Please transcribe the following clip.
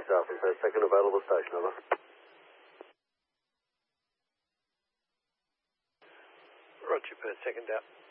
south and per second available station, over. Roger, per second out.